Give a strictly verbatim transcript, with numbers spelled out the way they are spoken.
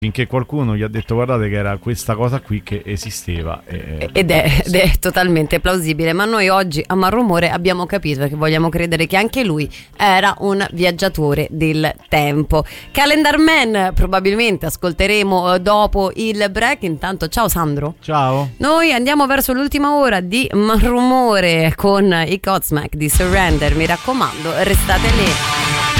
finché qualcuno gli ha detto guardate che era questa cosa qui che esisteva e, ed, è, ed è totalmente plausibile, ma noi oggi a Malrumore abbiamo capito che vogliamo credere che anche lui era un viaggiatore del tempo. Calendar Man probabilmente ascolteremo dopo il break. Intanto ciao Sandro. Ciao. Noi andiamo verso l'ultima ora di Malrumore con i Godsmack di Surrender, mi raccomando restate lì.